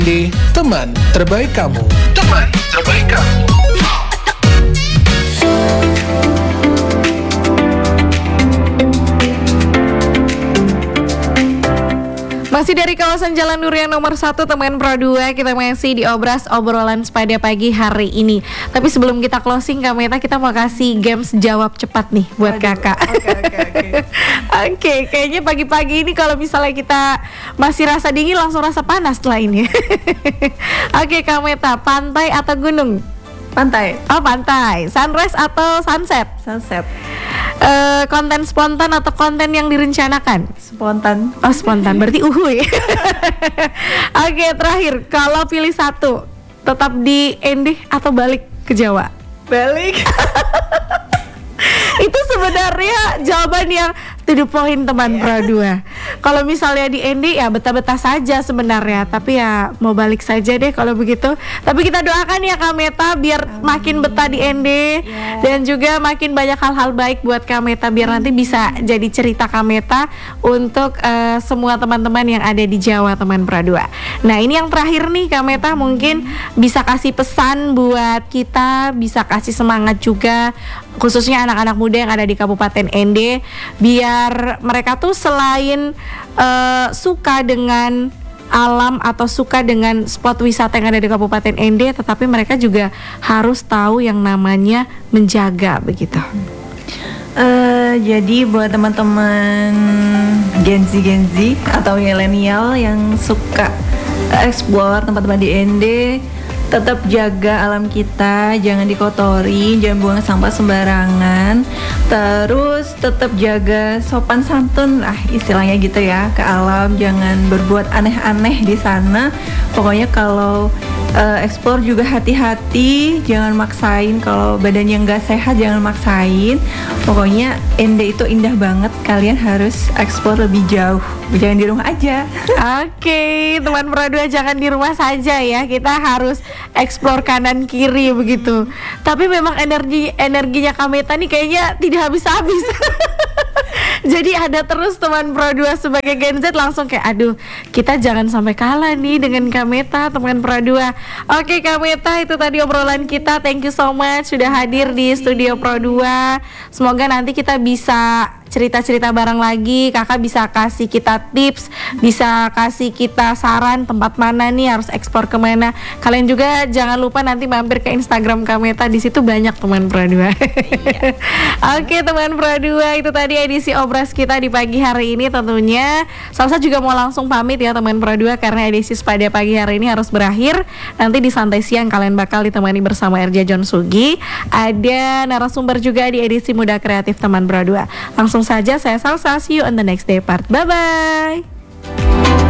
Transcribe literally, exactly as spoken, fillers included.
Di teman terbaik kamu. Teman terbaik kamu. Masih dari kawasan Jalan Durian nomor satu, teman Pro dua, kita masih di Obras obrolan pada pagi hari ini. Tapi sebelum kita closing, Kak Meta, kita mau kasih games jawab cepat nih buat Aduh, kakak. Oke oke oke. Oke, kayaknya pagi-pagi ini kalau misalnya kita masih rasa dingin langsung rasa panas setelah ini. Oke, Kak Meta, pantai atau gunung? Pantai. Oh, pantai. Sunrise atau sunset? Sunset. Eh, konten spontan atau konten yang direncanakan? Spontan. Oh, spontan, berarti uhuy. Oke, terakhir, kalau pilih satu, tetap di N D atau balik ke Jawa? Balik. Itu sebenarnya jawaban yang to the point, teman Pro dua. Kalau misalnya di N D ya betah-betah saja sebenarnya, tapi ya mau balik saja deh kalau begitu. Tapi kita doakan ya Kak Meta biar Amin. Makin betah di N D, yeah. Dan juga makin banyak hal-hal baik buat Kak Meta biar nanti bisa jadi cerita Kak Meta untuk uh, semua teman-teman yang ada di Jawa, teman Pro dua. Nah, ini yang terakhir nih Kak Meta, mungkin bisa kasih pesan buat kita, bisa kasih semangat juga khususnya anak-anak muda yang ada di Kabupaten N D biar mereka tuh selain uh, suka dengan alam atau suka dengan spot wisata yang ada di Kabupaten N D, tetapi mereka juga harus tahu yang namanya menjaga begitu. Uh, jadi buat teman-teman Gen Z Gen Z atau milenial yang suka explore tempat-tempat di N D, tetap jaga alam kita, jangan dikotori, jangan buang sampah sembarangan. Terus tetap jaga sopan santun, ah istilahnya gitu ya, ke alam, jangan berbuat aneh-aneh di sana. Pokoknya kalau uh, explore juga hati-hati, jangan maksain, kalau badannya nggak sehat jangan maksain. Pokoknya N D itu indah banget, kalian harus explore lebih jauh, jangan di rumah aja. Oke, teman Pro dua, jangan di rumah saja ya, kita harus explore kanan kiri begitu. Tapi memang energi energinya Kak Meta nih kayaknya tidak habis-habis. Jadi ada terus teman Pro dua sebagai Gen Z langsung kayak aduh, kita jangan sampai kalah nih dengan Kak Meta, teman Pro dua. Oke Kak Meta, itu tadi obrolan kita. Thank you so much sudah hadir di studio Pro dua. Semoga nanti kita bisa cerita-cerita bareng lagi, kakak bisa kasih kita tips, bisa kasih kita saran tempat mana nih harus eksplor kemana. Kalian juga jangan lupa nanti mampir ke Instagram Kak Meta, di situ banyak teman Pro dua. Iya. Oke teman Pro dua, itu tadi edisi obras kita di pagi hari ini tentunya. Salsa juga mau langsung pamit ya teman Pro dua karena edisi pada pagi hari ini harus berakhir. Nanti di santai siang kalian bakal ditemani bersama Erja John Sugi. Ada narasumber juga di edisi Muda Kreatif teman Pro dua. Langsung saja saya Salsa, see you on the next day part. Bye bye.